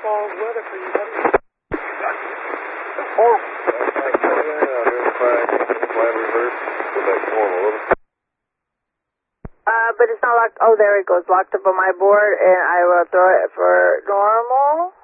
cold weather for you, buddy. Oh. But it's not locked. Oh, there it goes. Locked up on my board, and I will throw it for normal.